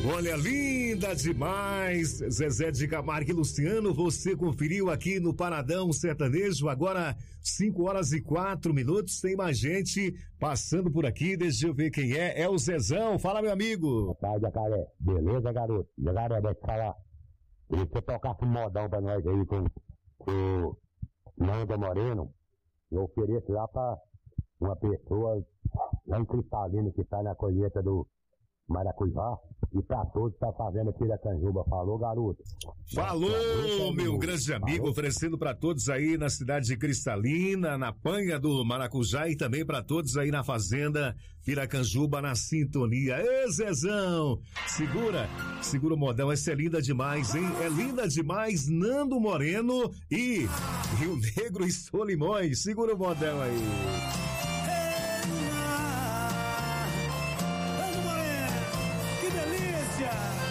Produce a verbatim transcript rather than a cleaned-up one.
Olha, linda demais. Zezé de Camargo e Luciano, você conferiu aqui no Paradão Sertanejo. Agora, cinco horas e quatro minutos. Tem mais gente passando por aqui. Deixa eu ver quem é. É o Zezão. Fala, meu amigo. Boa tarde, Jacaré. Beleza, garoto? Jacaré, deixa eu falar. Queria que você tocasse um modão pra nós aí com, com o Nando Moreno. Eu ofereço lá pra uma pessoa lá em Cristalina que tá na colheita do Maracujá e pra todos que tá fazendo aqui da Canjuba. Falou, garoto? Falou, Falou, meu amigo. grande amigo, Falou. Oferecendo pra todos aí na cidade de Cristalina, na Panha do Maracujá e também pra todos aí na fazenda Piracanjuba, na sintonia. Ê, Zezão, segura, segura o modão, essa é linda demais, hein? É linda demais, Nando Moreno e Rio Negro e Solimões. Segura o modão aí.